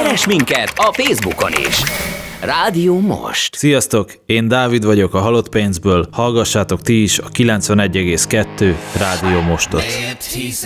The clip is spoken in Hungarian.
Keres minket a Facebookon is! Rádió Most. Sziasztok, én Dávid vagyok a Halott Pénzből, hallgassátok ti is a 91,2 Rádió Mostot.